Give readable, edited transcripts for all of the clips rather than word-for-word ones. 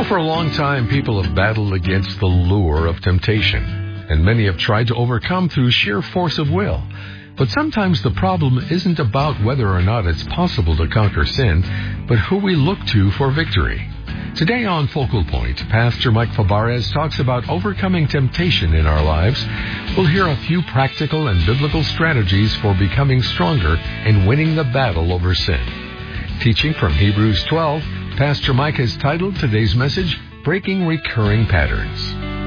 For a long time, people have battled against the lure of temptation, and many have tried to overcome through sheer force of will. But sometimes the problem isn't about whether or not it's possible to conquer sin, but who we look to for victory. Today on Focal Point, Pastor Mike Fabarez talks about overcoming temptation in our lives. We'll hear a few practical and biblical strategies for becoming stronger and winning the battle over sin. Teaching from Hebrews 12, Pastor Mike has titled today's message, Breaking Recurring Patterns.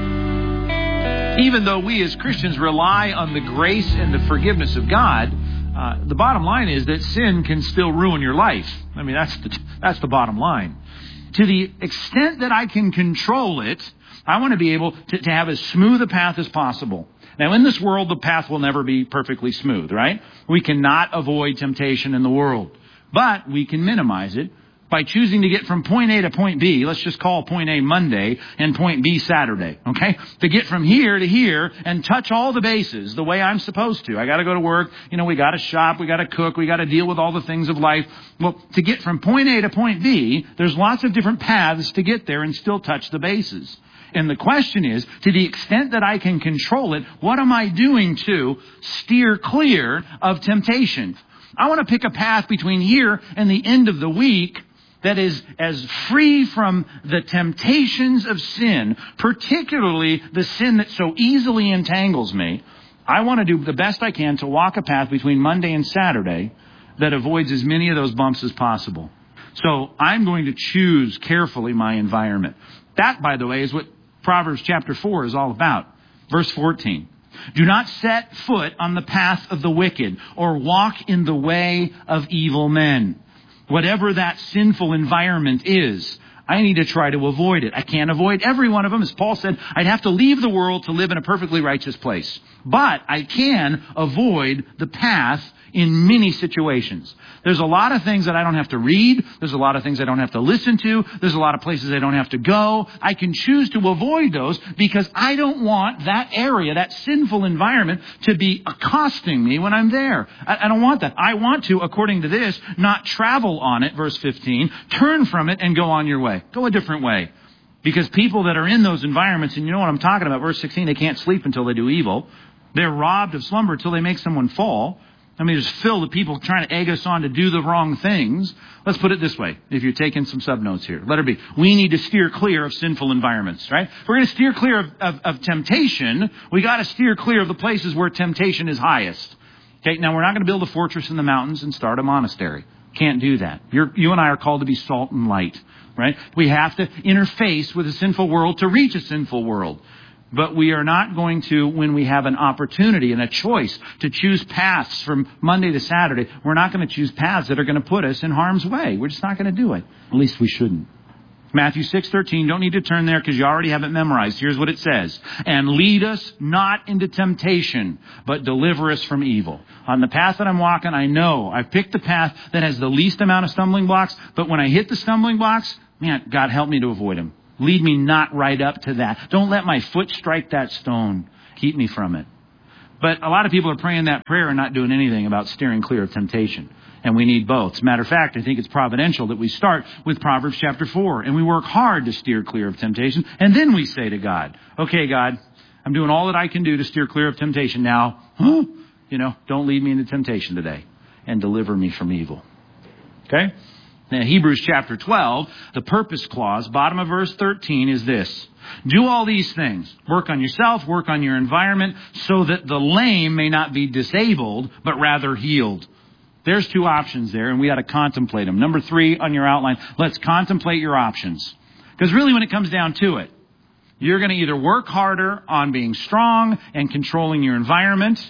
Even though we as Christians rely on the grace and the forgiveness of God, the bottom line is that sin can still ruin your life. I mean, that's the bottom line. To the extent that I can control it, I want to be able to have as smooth a path as possible. Now, in this world, the path will never be perfectly smooth, right? We cannot avoid temptation in the world, but we can minimize it by choosing to get from point A to point B. Let's just call point A Monday and point B Saturday, okay? To get from here to here and touch all the bases the way I'm supposed to. I got to go to work. We got to shop. We got to cook. We got to deal with all the things of life. Well, to get from point A to point B, there's lots of different paths to get there and still touch the bases. And the question is, to the extent that I can control it, what am I doing to steer clear of temptation? I want to pick a path between here and the end of the week that is as free from the temptations of sin, particularly the sin that so easily entangles me. I want to do the best I can to walk a path between Monday and Saturday that avoids as many of those bumps as possible. So I'm going to choose carefully my environment. That, by the way, is what Proverbs chapter 4 is all about. Verse 14. Do not set foot on the path of the wicked or walk in the way of evil men. Whatever that sinful environment is, I need to try to avoid it. I can't avoid every one of them. As Paul said, I'd have to leave the world to live in a perfectly righteous place. But I can avoid the path in many situations. There's a lot of things that I don't have to read. There's a lot of things I don't have to listen to. There's a lot of places I don't have to go. I can choose to avoid those because I don't want that area, that sinful environment, to be accosting me when I'm there. I don't want that. I want to, according to this, not travel on it, verse 15, turn from it and go on your way. Go a different way. Because people that are in those environments, and you know what I'm talking about, verse 16, they can't sleep until they do evil. They're robbed of slumber until they make someone fall. I mean, just filled with people trying to egg us on to do the wrong things. Let's put it this way, if you're taking some sub-notes here. Letter B. We need to steer clear of sinful environments, right? If we're going to steer clear of temptation, we got to steer clear of the places where temptation is highest. Okay, now we're not going to build a fortress in the mountains and start a monastery. Can't do that. You and I are called to be salt and light, right? We have to interface with a sinful world to reach a sinful world. But we are not going to, when we have an opportunity and a choice to choose paths from Monday to Saturday, we're not going to choose paths that are going to put us in harm's way. We're just not going to do it. At least we shouldn't. Matthew 6:13, don't need to turn there because you already have it memorized. Here's what it says. And lead us not into temptation, but deliver us from evil. On the path that I'm walking, I know I've picked the path that has the least amount of stumbling blocks. But when I hit the stumbling blocks, man, God help me to avoid them. Lead me not right up to that. Don't let my foot strike that stone. Keep me from it. But a lot of people are praying that prayer and not doing anything about steering clear of temptation. And we need both. As a matter of fact, I think it's providential that we start with Proverbs chapter 4. And we work hard to steer clear of temptation. And then we say to God, okay, God, I'm doing all that I can do to steer clear of temptation. Now, don't lead me into temptation today. And deliver me from evil. Okay? Now, Hebrews chapter 12, the purpose clause, bottom of verse 13 is this. Do all these things. Work on yourself, work on your environment, so that the lame may not be disabled, but rather healed. There's two options there, and we ought to contemplate them. Number 3 on your outline, let's contemplate your options. Because really when it comes down to it, you're going to either work harder on being strong and controlling your environment,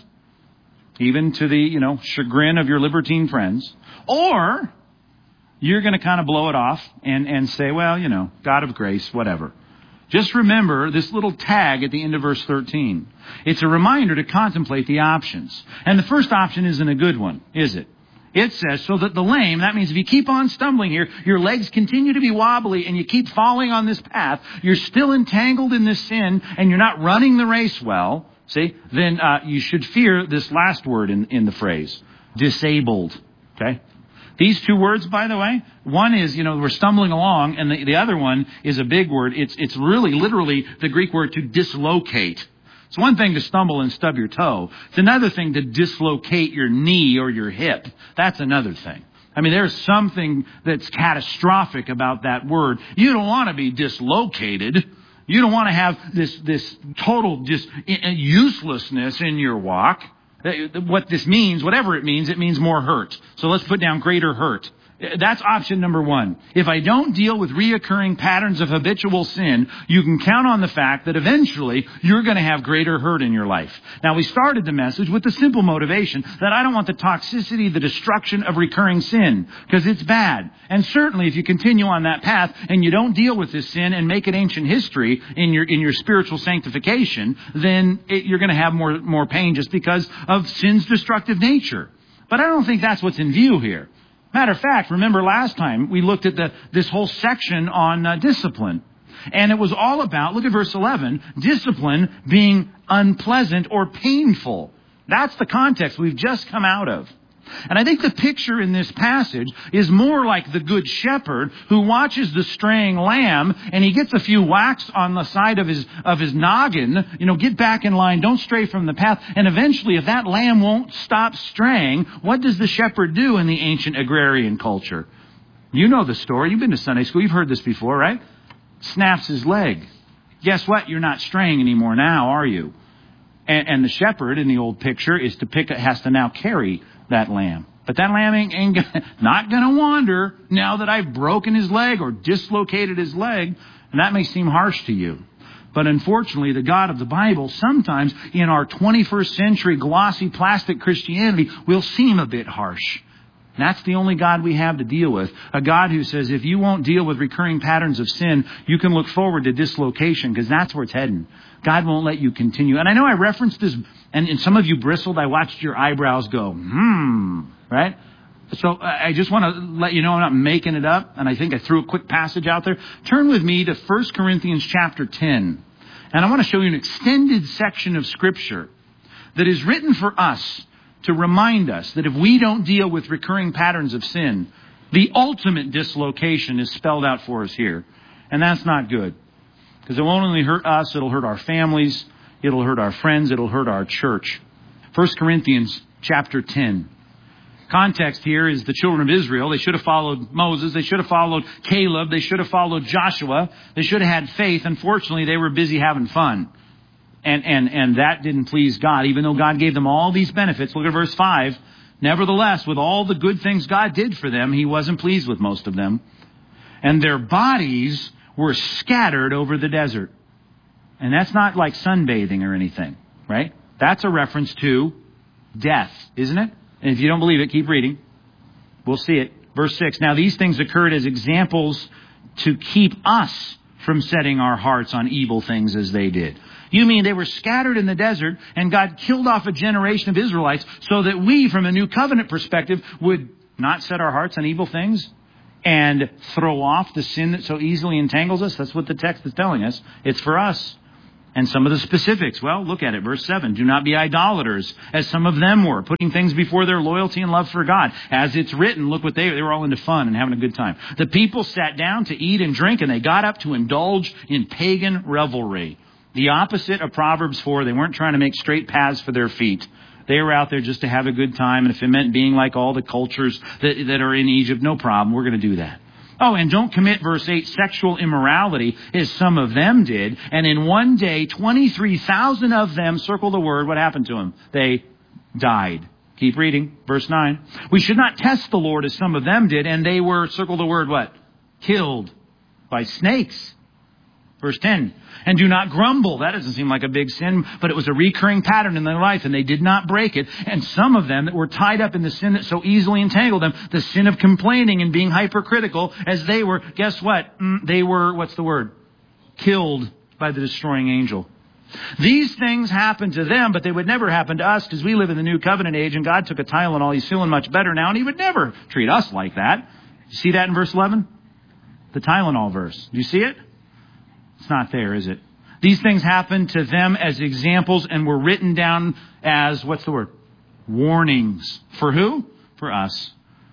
even to the, chagrin of your libertine friends, or you're going to kind of blow it off and say, well, God of grace, whatever. Just remember this little tag at the end of verse 13. It's a reminder to contemplate the options. And the first option isn't a good one, is it? It says, so that the lame, that means if you keep on stumbling here, your legs continue to be wobbly and you keep falling on this path, you're still entangled in this sin and you're not running the race well, then you should fear this last word in the phrase, disabled. Okay? These two words, by the way, one is, we're stumbling along, and the other one is a big word. It's really literally the Greek word to dislocate. It's one thing to stumble and stub your toe. It's another thing to dislocate your knee or your hip. That's another thing. I mean, there's something that's catastrophic about that word. You don't want to be dislocated. You don't want to have this total just uselessness in your walk. What this means, whatever it means more hurt. So let's put down greater hurt. That's option number one. If I don't deal with reoccurring patterns of habitual sin, you can count on the fact that eventually you're going to have greater hurt in your life. Now, we started the message with the simple motivation that I don't want the toxicity, the destruction of recurring sin, because it's bad. And certainly if you continue on that path and you don't deal with this sin and make it ancient history in your spiritual sanctification, then you're going to have more pain just because of sin's destructive nature. But I don't think that's what's in view here. Matter of fact, remember last time we looked at this whole section on discipline. And it was all about, look at verse 11, discipline being unpleasant or painful. That's the context we've just come out of. And I think the picture in this passage is more like the good shepherd who watches the straying lamb and he gets a few whacks on the side of his noggin. Get back in line. Don't stray from the path. And eventually, if that lamb won't stop straying, what does the shepherd do in the ancient agrarian culture? You know the story. You've been to Sunday school. You've heard this before, right? Snaps his leg. Guess what? You're not straying anymore now, are you? And the shepherd in the old picture has to now carry that lamb. But that lamb ain't not going to wander now that I've broken his leg or dislocated his leg. And that may seem harsh to you. But unfortunately, the God of the Bible, sometimes in our 21st century glossy plastic Christianity, will seem a bit harsh. And that's the only God we have to deal with. A God who says, if you won't deal with recurring patterns of sin, you can look forward to dislocation, because that's where it's heading. God won't let you continue. And I know I referenced this, and some of you bristled. I watched your eyebrows go, right? So I just want to let you know I'm not making it up, and I think I threw a quick passage out there. Turn with me to 1 Corinthians chapter 10. And I want to show you an extended section of Scripture that is written for us to remind us that if we don't deal with recurring patterns of sin, the ultimate dislocation is spelled out for us here. And that's not good. Because it won't only hurt us, it'll hurt our families, it'll hurt our friends, it'll hurt our church. 1 Corinthians chapter 10. Context here is the children of Israel. They should have followed Moses. They should have followed Caleb. They should have followed Joshua. They should have had faith. Unfortunately, they were busy having fun. And that didn't please God, even though God gave them all these benefits. Look at verse 5. Nevertheless, with all the good things God did for them, He wasn't pleased with most of them. And their bodies were scattered over the desert. And that's not like sunbathing or anything, right? That's a reference to death, isn't it? And if you don't believe it, keep reading. We'll see it. Verse 6. Now these things occurred as examples to keep us from setting our hearts on evil things as they did. You mean they were scattered in the desert and God killed off a generation of Israelites so that we, from a new covenant perspective, would not set our hearts on evil things and throw off the sin that so easily entangles us? That's what the text is telling us. It's for us. And some of the specifics, well, look at it. Verse 7, do not be idolaters, as some of them were, putting things before their loyalty and love for God. As it's written, look what they were all into fun and having a good time. The people sat down to eat and drink, and they got up to indulge in pagan revelry. The opposite of Proverbs 4, they weren't trying to make straight paths for their feet. They were out there just to have a good time, and if it meant being like all the cultures that are in Egypt, no problem, we're going to do that. Oh, and don't commit, verse 8, sexual immorality, as some of them did. And in one day, 23,000 of them, circle the word, what happened to them? They died. Keep reading. Verse 9. We should not test the Lord as some of them did, and they were, circle the word, what? Killed by snakes. Verse 10. And do not grumble. That doesn't seem like a big sin, but it was a recurring pattern in their life, and they did not break it. And some of them that were tied up in the sin that so easily entangled them, the sin of complaining and being hypercritical, as they were, guess what? They were, what's the word? Killed by the destroying angel. These things happened to them, but they would never happen to us because we live in the new covenant age, and God took a Tylenol. He's feeling much better now, and He would never treat us like that. You see that in verse 11? The Tylenol verse. Do you see it? It's not there, is it? These things happened to them as examples and were written down as, what's the word? Warnings. For who? For us.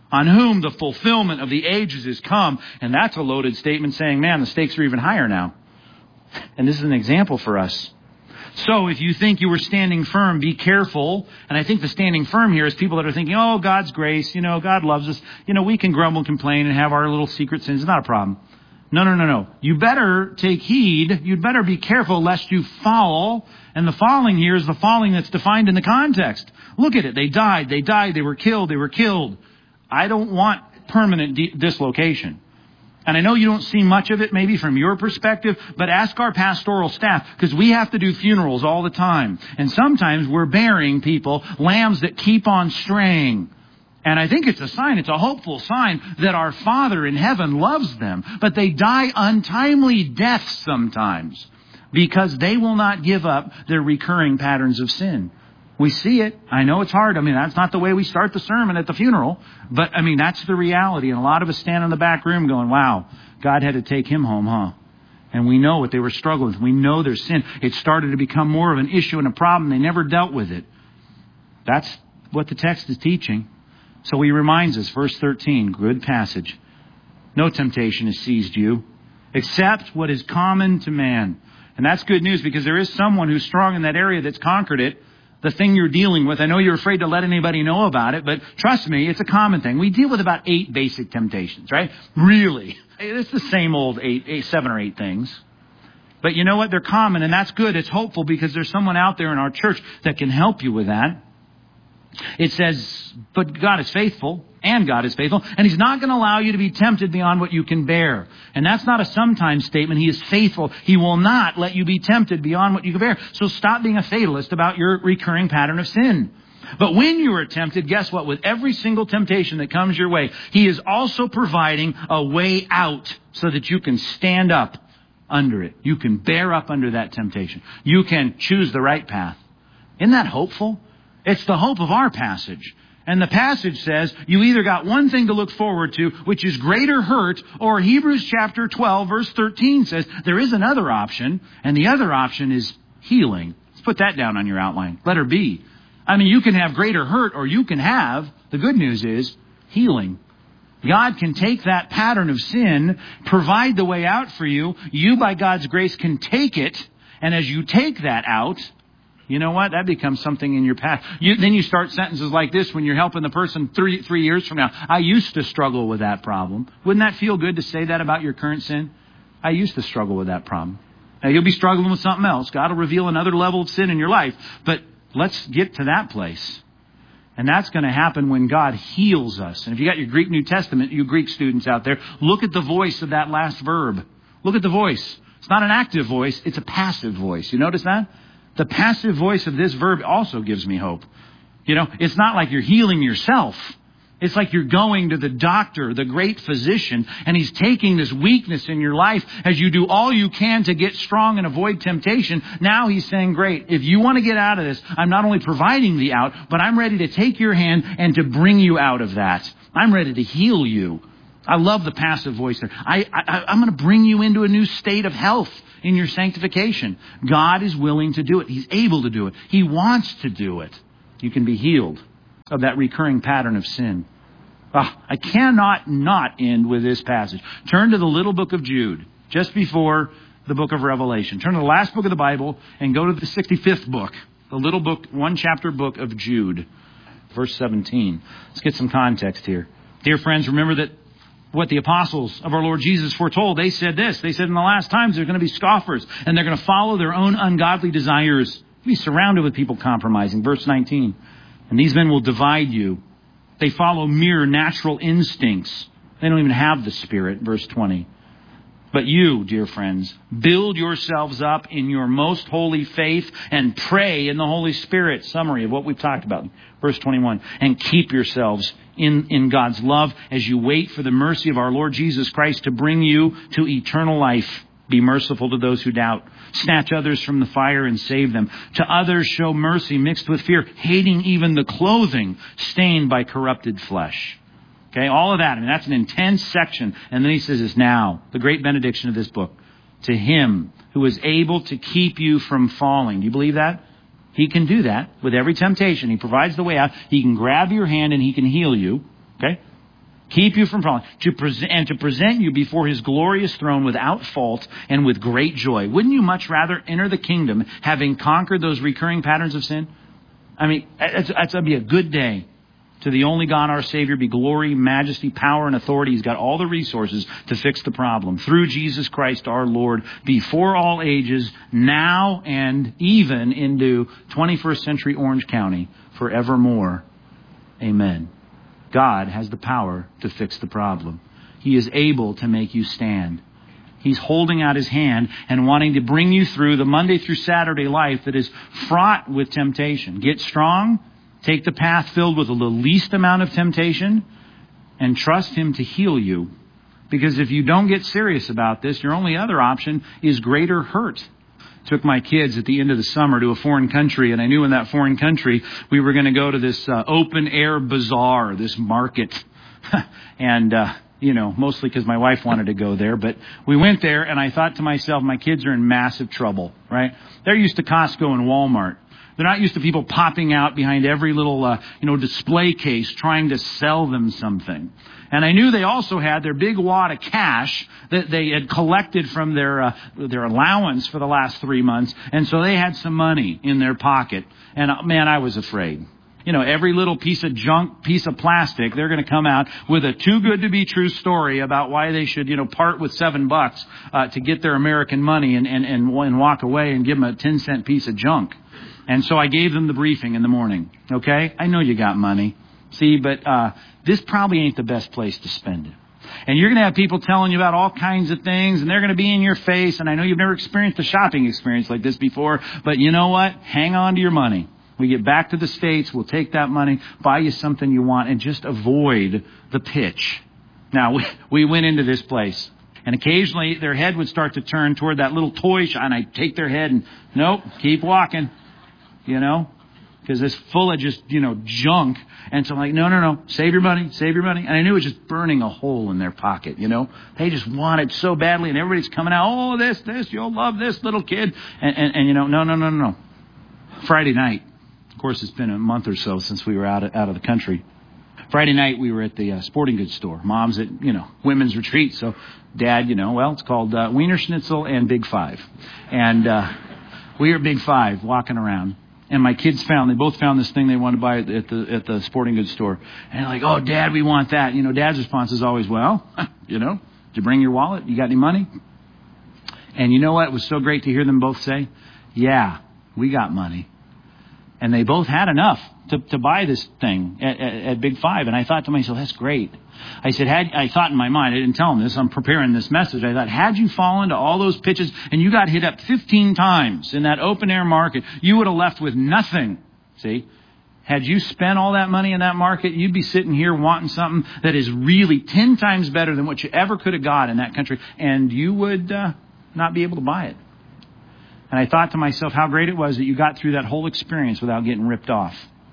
on whom the fulfillment of the ages is come. And that's a loaded statement saying, man, the stakes are even higher now. And this is an example for us. So if you think you were standing firm, be careful. And I think the standing firm here is people that are thinking, oh, God's grace, God loves us. We can grumble, complain, and have our little secret sins. It's not a problem. No. You better take heed. You'd better be careful lest you fall. And the falling here is the falling that's defined in the context. Look at it. They died. They were killed. I don't want permanent dislocation. And I know you don't see much of it maybe from your perspective, but ask our pastoral staff, because we have to do funerals all the time. And sometimes we're burying people, lambs that keep on straying. And I think it's a sign, it's a hopeful sign that our Father in heaven loves them. But they die untimely deaths sometimes because they will not give up their recurring patterns of sin. We see it. I know it's hard. That's not the way we start the sermon at the funeral. But, that's the reality. And a lot of us stand in the back room going, wow, God had to take him home, huh? And we know what they were struggling with. We know their sin. It started to become more of an issue and a problem. They never dealt with it. That's what the text is teaching. So he reminds us, verse 13, good passage. No temptation has seized you, except what is common to man. And that's good news, because there is someone who's strong in that area that's conquered it. The thing you're dealing with. I know you're afraid to let anybody know about it, but trust me, it's a common thing. We deal with about 8 basic temptations, right? Really. It's the same old 7 or 8 things. But you know what? They're common, and that's good. It's hopeful because there's someone out there in our church that can help you with that. It says, but God is faithful, and God is faithful, and He's not going to allow you to be tempted beyond what you can bear. And that's not a sometimes statement. He is faithful. He will not let you be tempted beyond what you can bear. So stop being a fatalist about your recurring pattern of sin. But when you are tempted, guess what? With every single temptation that comes your way, He is also providing a way out so that you can stand up under it. You can bear up under that temptation. You can choose the right path. Isn't that hopeful? It's the hope of our passage. And the passage says you either got one thing to look forward to, which is greater hurt, or Hebrews chapter 12, verse 13 says there is another option, and the other option is healing. Let's put that down on your outline. Letter B. You can have greater hurt, or you can have, the good news is, healing. God can take that pattern of sin, provide the way out for you. You, by God's grace, can take it, and as you take that out, you know what? That becomes something in your past. Then you start sentences like this when you're helping the person 3 years from now. I used to struggle with that problem. Wouldn't that feel good to say that about your current sin? I used to struggle with that problem. Now, you'll be struggling with something else. God will reveal another level of sin in your life. But let's get to that place. And that's going to happen when God heals us. And if you got your Greek New Testament, you Greek students out there, look at the voice of that last verb. Look at the voice. It's not an active voice. It's a passive voice. You notice that? The passive voice of this verb also gives me hope. It's not like you're healing yourself. It's like you're going to the doctor, the great physician, and He's taking this weakness in your life as you do all you can to get strong and avoid temptation. Now He's saying, great, if you want to get out of this, I'm not only providing the out, but I'm ready to take your hand and to bring you out of that. I'm ready to heal you. I love the passive voice there. I'm going to bring you into a new state of health in your sanctification. God is willing to do it. He's able to do it. He wants to do it. You can be healed of that recurring pattern of sin. I cannot not end with this passage. Turn to the little book of Jude, just before the book of Revelation. Turn to the last book of the Bible and go to the 65th book, the little book, 1-chapter book of Jude, verse 17. Let's get some context here. Dear friends, remember that what the apostles of our Lord Jesus foretold. They said this. They said in the last times there are going to be scoffers, and they're going to follow their own ungodly desires. Be surrounded with people compromising. Verse 19. And these men will divide you. They follow mere natural instincts. They don't even have the Spirit. Verse 20. But you, dear friends, build yourselves up in your most holy faith and pray in the Holy Spirit. Summary of what we've talked about. Verse 21. And keep yourselves in God's love as you wait for the mercy of our Lord Jesus Christ to bring you to eternal life. Be merciful to those who doubt. Snatch others from the fire and save them. To others show mercy mixed with fear, hating even the clothing stained by corrupted flesh. Okay, all of that. That's an intense section. And then he says this now, the great benediction of this book. To Him who is able to keep you from falling. Do you believe that? He can do that with every temptation. He provides the way out. He can grab your hand and He can heal you. Okay? keep you from falling, to present you before His glorious throne without fault and with great joy. Wouldn't you much rather enter the kingdom having conquered those recurring patterns of sin? I mean, that's going to be a good day. To the only God, our Savior, be glory, majesty, power, and authority. He's got all the resources to fix the problem. Through Jesus Christ our Lord, before all ages, now and even into 21st century Orange County, forevermore. Amen. God has the power to fix the problem. He is able to make you stand. He's holding out His hand and wanting to bring you through the Monday through Saturday life that is fraught with temptation. Get strong. Take the path filled with the least amount of temptation and trust Him to heal you. Because if you don't get serious about this, your only other option is greater hurt. Took my kids at the end of the summer to a foreign country, and I knew in that foreign country we were going to go to this open air bazaar, this market. And, mostly because my wife wanted to go there. But we went there, and I thought to myself, my kids are in massive trouble, right? They're used to Costco and Walmart. They're not used to people popping out behind every little, display case trying to sell them something. And I knew they also had their big wad of cash that they had collected from their allowance for the last 3 months. And so they had some money in their pocket. And man, I was afraid. Every little piece of junk, piece of plastic, they're going to come out with a too good to be true story about why they should, part with $7 to get their American money and walk away and give them a 10-cent piece of junk. And so I gave them the briefing in the morning. Okay? I know you got money. See, but this probably ain't the best place to spend it. And you're going to have people telling you about all kinds of things, and they're going to be in your face. And I know you've never experienced a shopping experience like this before, but you know what? Hang on to your money. We get back to the States, we'll take that money, buy you something you want, and just avoid the pitch. Now, we went into this place. And occasionally their head would start to turn toward that little toy shop, and I'd take their head and, nope, keep walking. Because it's full of just, junk. And so I'm like, no, save your money. And I knew it was just burning a hole in their pocket, They just want it so badly, and everybody's coming out, oh, this, you'll love this little kid. And no. Friday night, of course, it's been a month or so since we were out of the country. Friday night, we were at the sporting goods store. Mom's at, women's retreat. So Dad, it's called Wiener Schnitzel and Big Five. And we were Big Five walking around. And my kids they both found this thing they wanted to buy at the sporting goods store. And they're like, oh, Dad, we want that. Dad's response is always, well, did you bring your wallet? You got any money? And you know what? It was so great to hear them both say, yeah, we got money. And they both had enough to buy this thing at Big Five. And I thought to myself, that's great. I said, I thought in my mind, I didn't tell them this, I'm preparing this message. I thought, had you fallen to all those pitches and you got hit up 15 times in that open air market, you would have left with nothing. See? Had you spent all that money in that market, you'd be sitting here wanting something that is really 10 times better than what you ever could have got in that country. And you would not be able to buy it. And I thought to myself how great it was that you got through that whole experience without getting ripped off.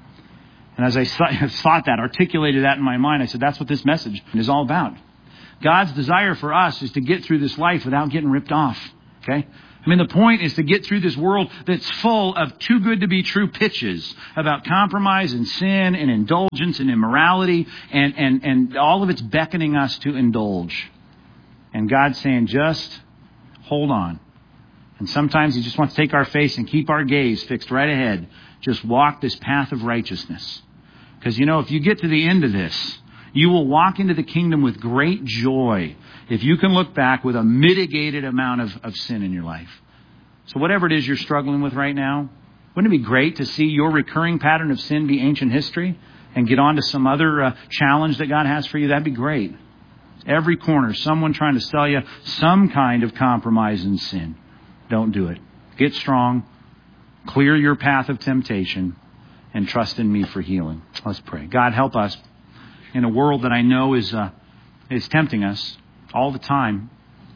And as I thought that, articulated that in my mind, I said, that's what this message is all about. God's desire for us is to get through this life without getting ripped off. Okay? The point is to get through this world that's full of too good to be true pitches about compromise and sin and indulgence and immorality and all of it's beckoning us to indulge. And God's saying, just hold on. And sometimes He just wants to take our face and keep our gaze fixed right ahead. Just walk this path of righteousness. Because, if you get to the end of this, you will walk into the kingdom with great joy if you can look back with a mitigated amount of sin in your life. So whatever it is you're struggling with right now, wouldn't it be great to see your recurring pattern of sin be ancient history and get on to some other challenge that God has for you? That'd be great. Every corner, someone trying to sell you some kind of compromise in sin. Don't do it. Get strong. Clear your path of temptation and trust in me for healing. Let's pray. God, help us in a world that I know is tempting us all the time.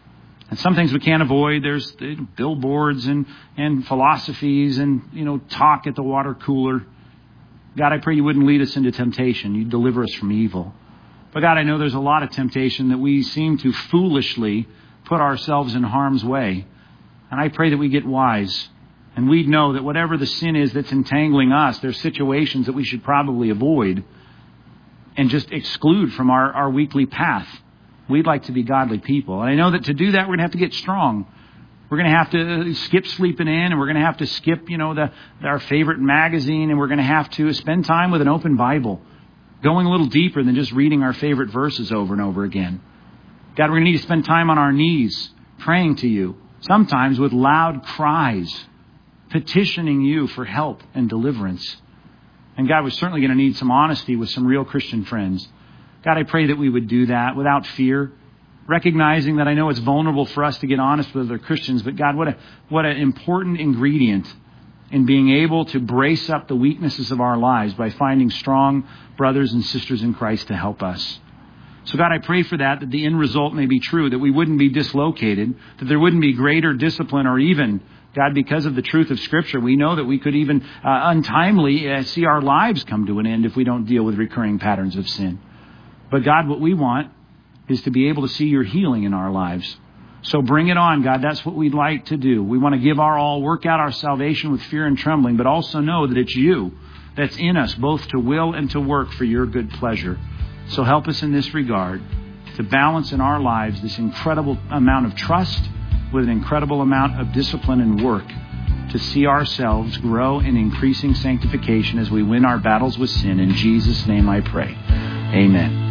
And some things we can't avoid. There's billboards and philosophies and, talk at the water cooler. God, I pray you wouldn't lead us into temptation. You'd deliver us from evil. But God, I know there's a lot of temptation that we seem to foolishly put ourselves in harm's way. And I pray that we get wise and we'd know that whatever the sin is that's entangling us, there's situations that we should probably avoid. and just exclude from our weekly path. We'd like to be godly people. And I know that to do that, we're going to have to get strong. We're going to have to skip sleeping in, and we're going to have to skip, our favorite magazine, and we're going to have to spend time with an open Bible, going a little deeper than just reading our favorite verses over and over again. God, we're going to need to spend time on our knees, praying to you, sometimes with loud cries, petitioning you for help and deliverance. And God, we're certainly going to need some honesty with some real Christian friends. God, I pray that we would do that without fear, recognizing that I know it's vulnerable for us to get honest with other Christians, but God, what an important ingredient in being able to brace up the weaknesses of our lives by finding strong brothers and sisters in Christ to help us. So God, I pray for that the end result may be true, that we wouldn't be dislocated, that there wouldn't be greater discipline, or even, God, because of the truth of Scripture, we know that we could even untimely see our lives come to an end if we don't deal with recurring patterns of sin. But God, what we want is to be able to see your healing in our lives. So bring it on, God. That's what we'd like to do. We want to give our all, work out our salvation with fear and trembling, but also know that it's you that's in us, both to will and to work for your good pleasure. So help us in this regard to balance in our lives this incredible amount of trust with an incredible amount of discipline and work to see ourselves grow in increasing sanctification as we win our battles with sin. In Jesus' name I pray. Amen.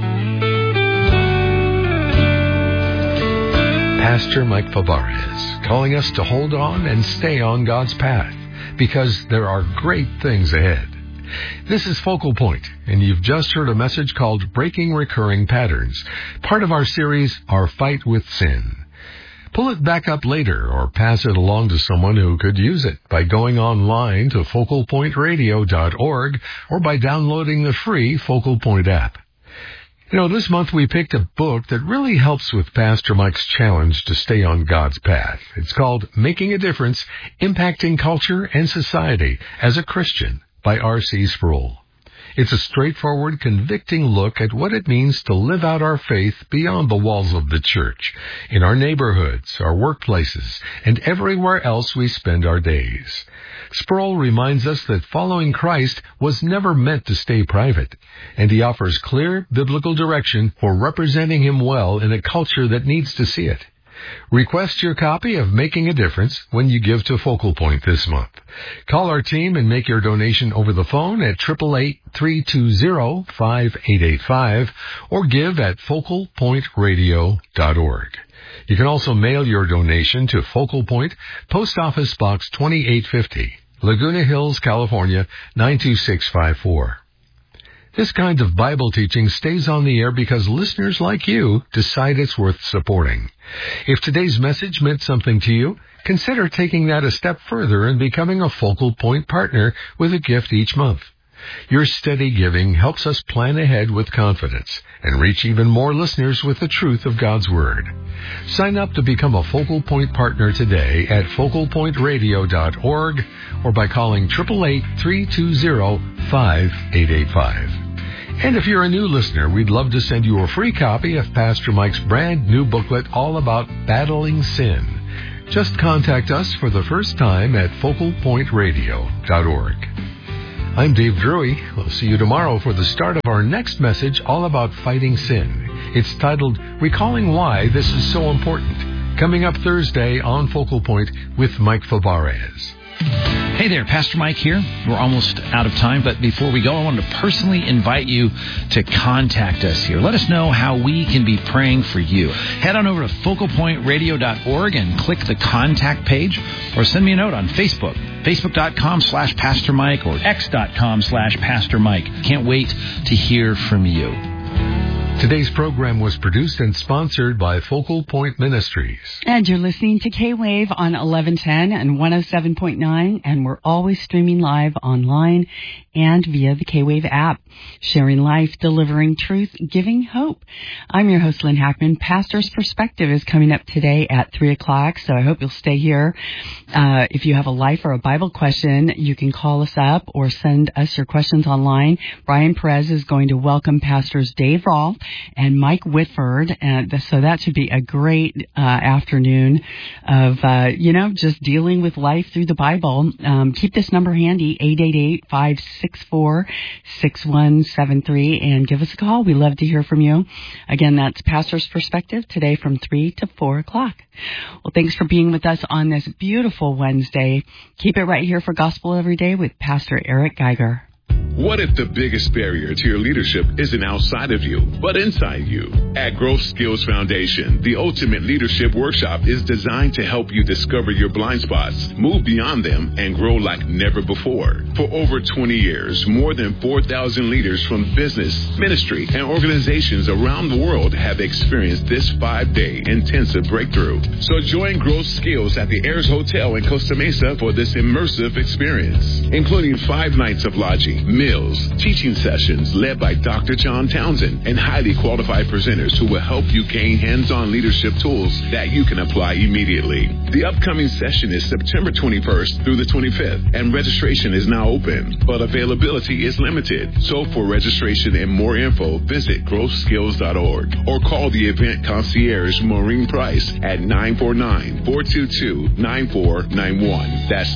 Pastor Mike Fabarez calling us to hold on and stay on God's path, because there are great things ahead. This is Focal Point, and you've just heard a message called Breaking Recurring Patterns, part of our series, Our Fight with Sin. Pull it back up later or pass it along to someone who could use it by going online to focalpointradio.org or by downloading the free Focal Point app. This month we picked a book that really helps with Pastor Mike's challenge to stay on God's path. It's called Making a Difference, Impacting Culture and Society as a Christian by R.C. Sproul. It's a straightforward, convicting look at what it means to live out our faith beyond the walls of the church, in our neighborhoods, our workplaces, and everywhere else we spend our days. Sproul reminds us that following Christ was never meant to stay private, and he offers clear biblical direction for representing him well in a culture that needs to see it. Request your copy of Making a Difference when you give to Focal Point this month. Call our team and make your donation over the phone at 888-320-5885 or give at focalpointradio.org. You can also mail your donation to Focal Point, Post Office Box 2850, Laguna Hills, California, 92654. This kind of Bible teaching stays on the air because listeners like you decide it's worth supporting. If today's message meant something to you, consider taking that a step further and becoming a Focal Point partner with a gift each month. Your steady giving helps us plan ahead with confidence and reach even more listeners with the truth of God's Word. Sign up to become a Focal Point partner today at focalpointradio.org or by calling 888-320-5885. And if you're a new listener, we'd love to send you a free copy of Pastor Mike's brand new booklet all about battling sin. Just contact us for the first time at focalpointradio.org. I'm Dave Drury. We'll see you tomorrow for the start of our next message all about fighting sin. It's titled, Recalling Why This Is So Important, coming up Thursday on Focal Point with Mike Fabarez. Hey there, Pastor Mike here. We're almost out of time, but before we go, I wanted to personally invite you to contact us here. Let us know how we can be praying for you. Head on over to focalpointradio.org and click the contact page, or send me a note on Facebook, facebook.com/Pastor Mike or x.com/Pastor Mike. Can't wait to hear from you. Today's program was produced and sponsored by Focal Point Ministries. And you're listening to K-Wave on 1110 and 107.9, and we're always streaming live online and via the K-Wave app, sharing life, delivering truth, giving hope. I'm your host, Lynn Hackman. Pastor's Perspective is coming up today at 3 o'clock, so I hope you'll stay here. If you have a life or a Bible question, you can call us up or send us your questions online. Brian Perez is going to welcome Pastors Dave Rawl and Mike Whitford. So that should be a great afternoon of, just dealing with life through the Bible. Keep this number handy, 888-564-6173, and give us a call. We love to hear from you. Again, that's Pastor's Perspective today from 3 to 4 o'clock. Well, thanks for being with us on this beautiful Wednesday. Keep it right here for Gospel Every Day with Pastor Eric Geiger. What if the biggest barrier to your leadership isn't outside of you, but inside you? At Growth Skills Foundation, the Ultimate Leadership Workshop is designed to help you discover your blind spots, move beyond them, and grow like never before. For over 20 years, more than 4,000 leaders from business, ministry, and organizations around the world have experienced this 5-day intensive breakthrough. So join Growth Skills at the Ayers Hotel in Costa Mesa for this immersive experience, including 5 nights of lodging, meals, teaching sessions led by Dr. John Townsend, and highly qualified presenters who will help you gain hands-on leadership tools that you can apply immediately. The upcoming session is September 21st through the 25th, and registration is now open, but availability is limited. So for registration and more info, visit growthskills.org or call the event concierge Maureen Price at 949-422-9491. That's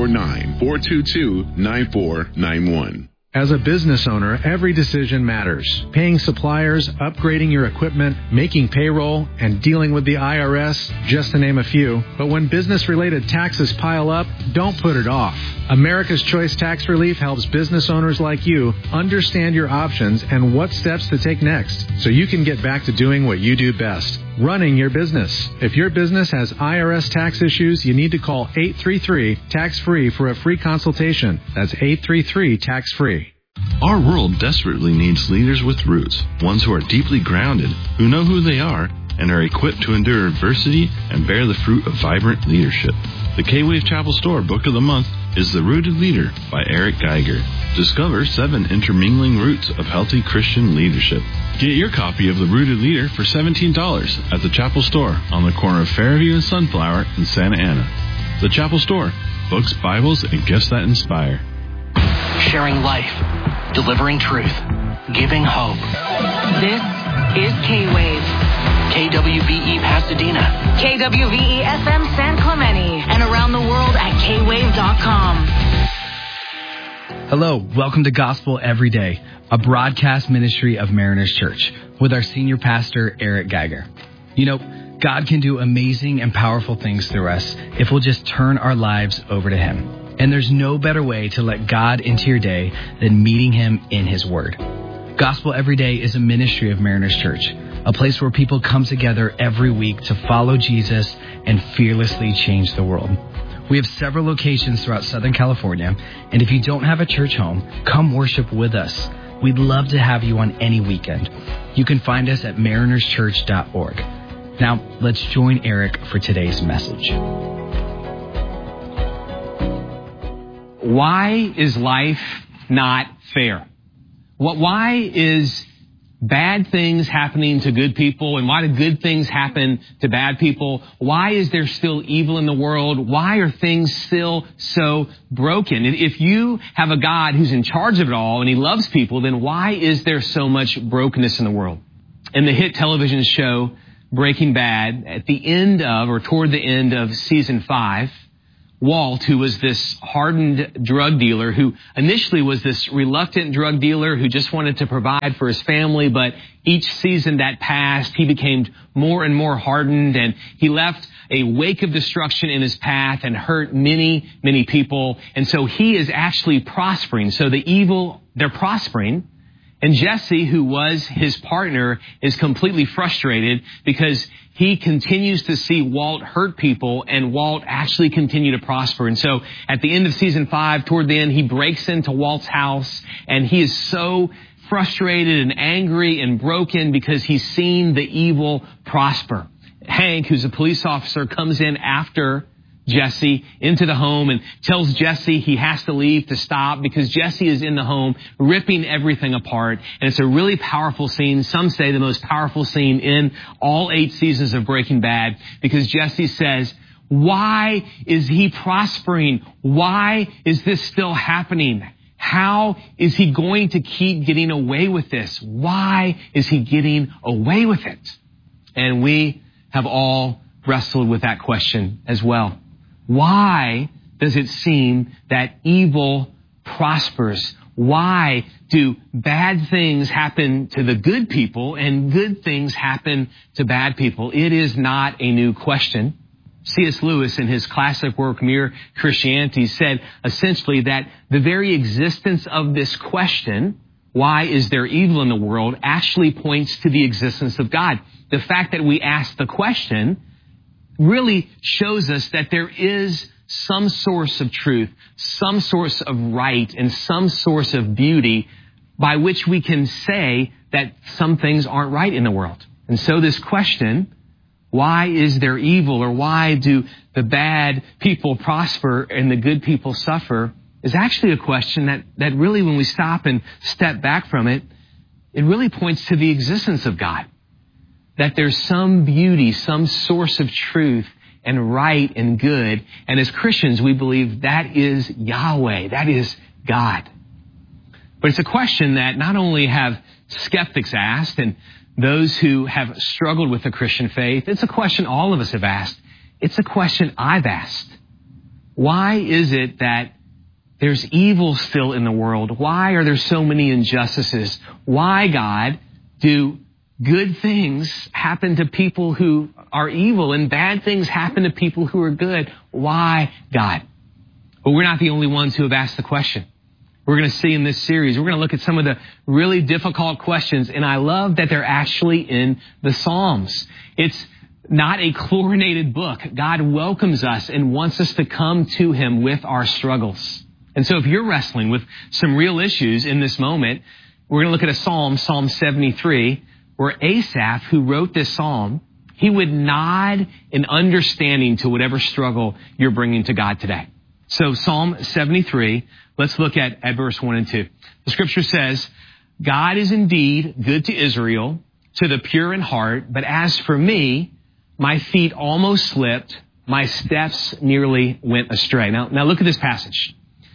949-422-9491. As a business owner, every decision matters. Paying suppliers, upgrading your equipment, making payroll, and dealing with the IRS, just to name a few. But when business-related taxes pile up, don't put it off. America's Choice Tax Relief helps business owners like you understand your options and what steps to take next, so you can get back to doing what you do best, running your business. If your business has IRS tax issues, you need to call 833-TAX-FREE for a free consultation. That's 833-TAX-FREE. Our world desperately needs leaders with roots, ones who are deeply grounded, who know who they are, and are equipped to endure adversity and bear the fruit of vibrant leadership. The K-Wave Chapel Store Book of the Month is The Rooted Leader by Eric Geiger. Discover 7 intermingling roots of healthy Christian leadership. Get your copy of The Rooted Leader for $17 at the Chapel Store on the corner of Fairview and Sunflower in Santa Ana. The Chapel Store, books, Bibles, and gifts that inspire. Sharing life, delivering truth, giving hope. This is K-Wave. KWVE Pasadena. KWVE FM San Clemente. And around the world at kwave.com. Hello, welcome to Gospel Every Day, a broadcast ministry of Mariners Church with our senior pastor, Eric Geiger. You know, God can do amazing and powerful things through us if we'll just turn our lives over to Him. And there's no better way to let God into your day than meeting Him in His Word. Gospel Every Day is a ministry of Mariners Church, a place where people come together every week to follow Jesus and fearlessly change the world. We have several locations throughout Southern California, and if you don't have a church home, come worship with us. We'd love to have you on any weekend. You can find us at marinerschurch.org. Now, let's join Eric for today's message. Why is life not fair? Why is bad things happening to good people, and why do good things happen to bad people? Why is there still evil in the world? Why are things still so broken? If you have a God who's in charge of it all and He loves people, then why is there so much brokenness in the world? In the hit television show Breaking Bad, at the end of, or toward the end of season 5, Walt, who was this hardened drug dealer, who initially was this reluctant drug dealer who just wanted to provide for his family, but each season that passed, he became more and more hardened, and he left a wake of destruction in his path and hurt many, many people. And so he is actually prospering. So the evil, they're prospering. And Jesse, who was his partner, is completely frustrated because he continues to see Walt hurt people and Walt actually continue to prosper. And so at the end of season 5, toward the end, he breaks into Walt's house and he is so frustrated and angry and broken because he's seen the evil prosper. Hank, who's a police officer, comes in after Jesse into the home and tells Jesse he has to leave to stop because Jesse is in the home ripping everything apart. And it's a really powerful scene. Some say the most powerful scene in all 8 seasons of Breaking Bad because Jesse says, "Why is he prospering? Why is this still happening?" How is he going to keep getting away with this? Why is he getting away with it? And we have all wrestled with that question as well. Why does it seem that evil prospers? Why do bad things happen to the good people and good things happen to bad people? It is not a new question. C.S. Lewis, in his classic work, Mere Christianity, said essentially that the very existence of this question, why is there evil in the world, actually points to the existence of God. The fact that we ask the question really shows us that there is some source of truth, some source of right, and some source of beauty by which we can say that some things aren't right in the world. And so this question, why is there evil, or why do the bad people prosper and the good people suffer, is actually a question that really, when we stop and step back from it, it really points to the existence of God. That there's some beauty, some source of truth and right and good. And as Christians, we believe that is Yahweh, that is God. But it's a question that not only have skeptics asked and those who have struggled with the Christian faith, it's a question all of us have asked. It's a question I've asked. Why is it that there's evil still in the world? Why are there so many injustices? Why, God, do good things happen to people who are evil and bad things happen to people who are good? Why, God? But we're not the only ones who have asked the question. We're going to see in this series, we're going to look at some of the really difficult questions, and I love that they're actually in the Psalms. It's not a chlorinated book. God welcomes us and wants us to come to Him with our struggles. And so if you're wrestling with some real issues in this moment, we're going to look at a psalm, Psalm 73, where Asaph, who wrote this psalm, he would nod in understanding to whatever struggle you're bringing to God today. So Psalm 73, let's look at verse 1 and 2. The scripture says, God is indeed good to Israel, to the pure in heart, but as for me, my feet almost slipped, my steps nearly went astray. Now look at this passage.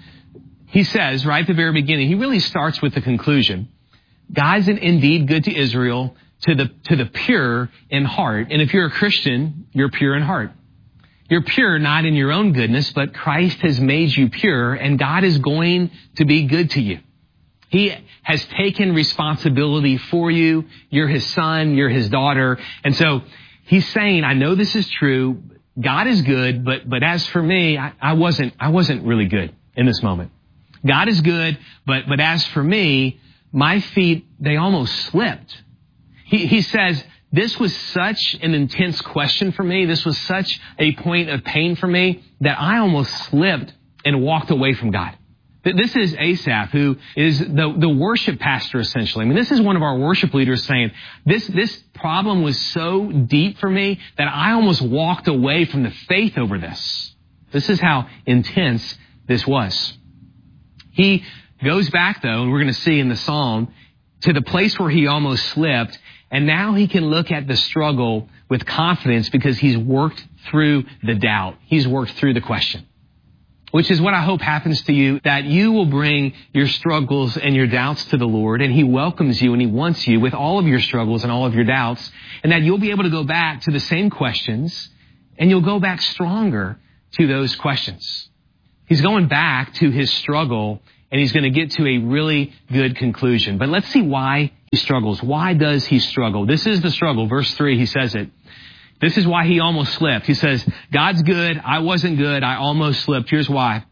He says, right at the very beginning, he really starts with the conclusion. God's indeed good to Israel, to the pure in heart. And if you're a Christian, you're pure in heart. You're pure not in your own goodness, but Christ has made you pure, and God is going to be good to you. He has taken responsibility for you. You're His son, you're His daughter. And so He's saying, I know this is true. God is good, but as for me, I wasn't really good in this moment. God is good, but as for me, my feet, they almost slipped. He says, this was such an intense question for me. This was such a point of pain for me that I almost slipped and walked away from God. This is Asaph, who is the worship pastor, essentially. I mean, this is one of our worship leaders saying, this problem was so deep for me that I almost walked away from the faith over this. This is how intense this was. He goes back, though, and we're going to see in the psalm, to the place where he almost slipped, and now he can look at the struggle with confidence because he's worked through the doubt. He's worked through the question. Which is what I hope happens to you, that you will bring your struggles and your doubts to the Lord, and He welcomes you and He wants you with all of your struggles and all of your doubts, and that you'll be able to go back to the same questions, and you'll go back stronger to those questions. He's going back to his struggle, and he's going to get to a really good conclusion. But let's see why he struggles. Why does he struggle? This is the struggle. Verse 3, he says it. This is why he almost slipped. He says, God's good. I wasn't good. I almost slipped. Here's why.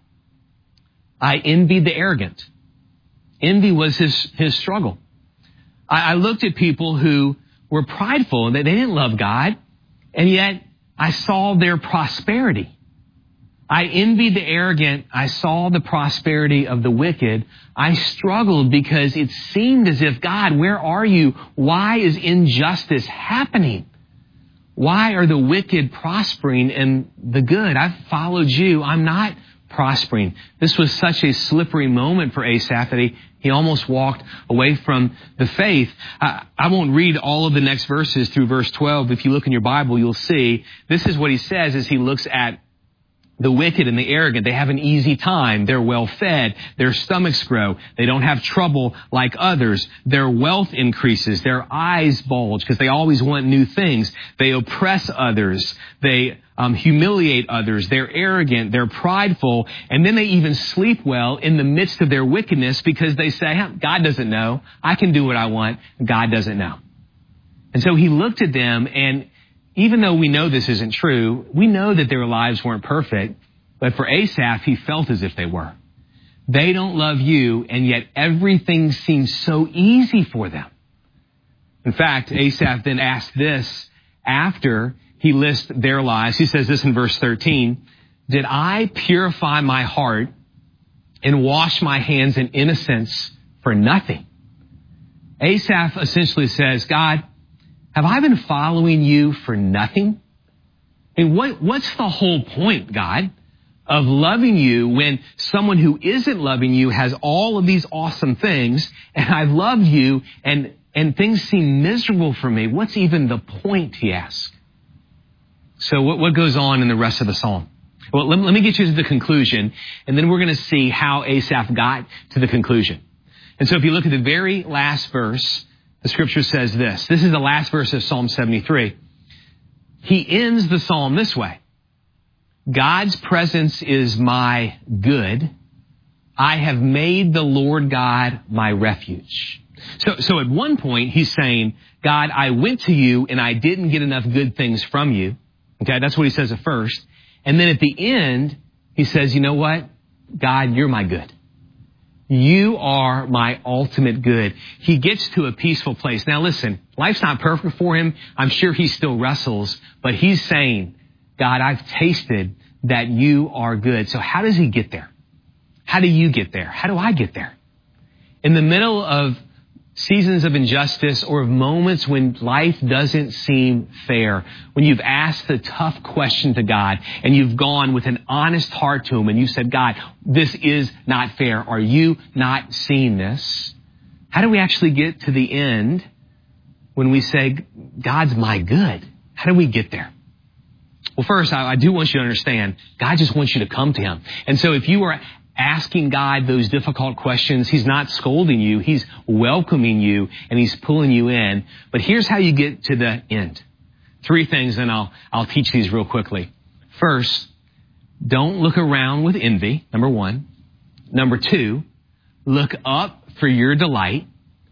I envied the arrogant. Envy was his struggle. I looked at people who were prideful and they didn't love God, and yet I saw their prosperity. I envied the arrogant. I saw the prosperity of the wicked. I struggled because it seemed as if, God, where are you? Why is injustice happening? Why are the wicked prospering and the good? I've followed you. I'm not prospering. This was such a slippery moment for Asaph that he almost walked away from the faith. I won't read all of the next verses through verse 12. If you look in your Bible, you'll see this is what he says as he looks at The wicked and the arrogant, they have an easy time. They're well fed. Their stomachs grow. They don't have trouble like others. Their wealth increases. Their eyes bulge because they always want new things. They oppress others. They humiliate others. They're arrogant. They're prideful. And then they even sleep well in the midst of their wickedness because they say, God doesn't know. I can do what I want. God doesn't know. And so he looked at them, and even though we know this isn't true, we know that their lives weren't perfect, but for Asaph, he felt as if they were. They don't love you, and yet everything seems so easy for them. In fact, Asaph then asked this after he lists their lives. He says this in verse 13, "Did I purify my heart and wash my hands in innocence for nothing?" Asaph essentially says, God, have I been following you for nothing? And what's the whole point, God, of loving you when someone who isn't loving you has all of these awesome things, and I love you, and things seem miserable for me? What's even the point, he asks. So what goes on in the rest of the psalm? Well, let me get you to the conclusion, and then we're going to see how Asaph got to the conclusion. And so if you look at the very last verse, the scripture says this. This is the last verse of Psalm 73. He ends the psalm this way. God's presence is my good. I have made the Lord God my refuge. So at one point he's saying, God, I went to you and I didn't get enough good things from you. Okay, that's what he says at first. And then at the end, he says, you know what? God, you're my good. You are my ultimate good. He gets to a peaceful place. Now listen, life's not perfect for him. I'm sure he still wrestles, but he's saying, God, I've tasted that you are good. So how does he get there? How do you get there? How do I get there? In the middle of seasons of injustice or of moments when life doesn't seem fair, when you've asked the tough question to God and you've gone with an honest heart to him and you said, God, this is not fair. Are you not seeing this? How do we actually get to the end when we say, God's my good? How do we get there? Well, first, I do want you to understand, God just wants you to come to him. And so if you are asking God those difficult questions, he's not scolding you. He's welcoming you and he's pulling you in. But here's how you get to the end. 3 things, and I'll teach these real quickly. First, don't look around with envy, number 1. Number 2, look up for your delight.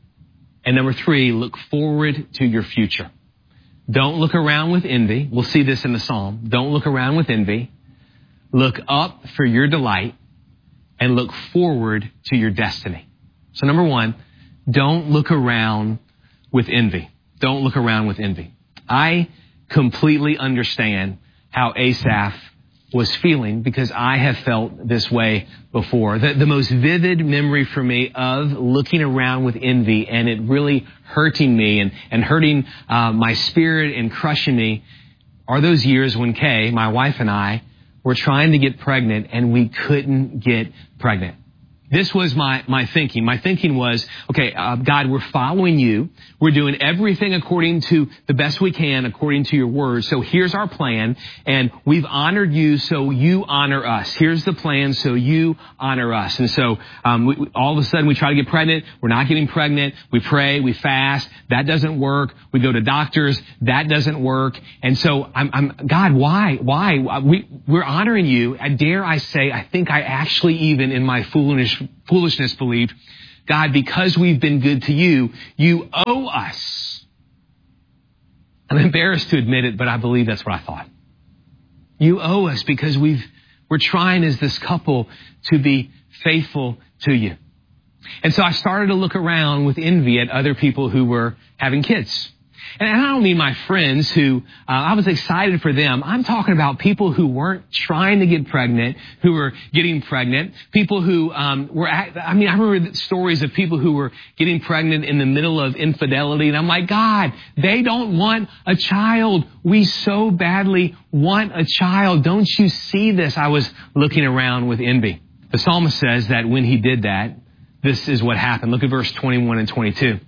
And number 3, look forward to your future. Don't look around with envy. We'll see this in the psalm. Don't look around with envy. Look up for your delight. And look forward to your destiny. So number 1, don't look around with envy. Don't look around with envy. I completely understand how Asaph was feeling because I have felt this way before. The most vivid memory for me of looking around with envy and it really hurting me and hurting my spirit and crushing me are those years when Kay, my wife, and I were trying to get pregnant and we couldn't get pregnant. This was my thinking. My thinking was, okay, God, we're following you. We're doing everything according to the best we can, according to your word. So here's our plan. And we've honored you, so you honor us. Here's the plan, so you honor us. And so all of a sudden we try to get pregnant. We're not getting pregnant. We pray, we fast. That doesn't work. We go to doctors. That doesn't work. And so God, why? We're honoring you. Dare I say, I think I actually even in my foolishness believed, God, because we've been good to you, you owe us. I'm embarrassed to admit it, but I believe that's what I thought. You owe us because we're trying as this couple to be faithful to you. And so I started to look around with envy at other people who were having kids. And I don't mean my friends who, I was excited for them. I'm talking about people who weren't trying to get pregnant, who were getting pregnant. People who I remember stories of people who were getting pregnant in the middle of infidelity. And I'm like, God, they don't want a child. We so badly want a child. Don't you see this? I was looking around with envy. The psalmist says that when he did that, this is what happened. Look at verse 21 and 22.